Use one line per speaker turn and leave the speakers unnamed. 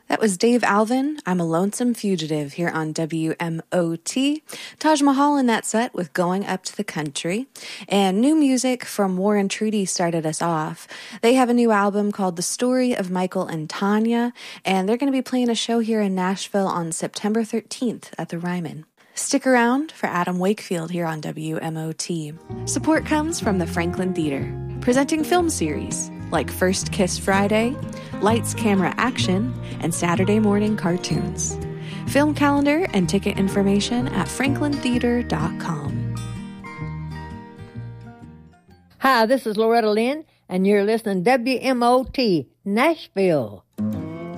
That was Dave Alvin, I'm a Lonesome Fugitive, here on WMOT. Taj Mahal in that set with Going Up to the Country. And new music from War and Treaty started us off. They have a new album called The Story of Michael and Tanya, and they're going to be playing a show here in Nashville on September 13th at the Ryman. Stick around for Adam Wakefield here on WMOT. Support comes from the Franklin Theater, presenting film series like First Kiss Friday, Lights, Camera, Action, and Saturday morning cartoons. Film calendar and ticket information at franklintheater.com.
Hi, this is Loretta Lynn, and you're listening to WMOT Nashville.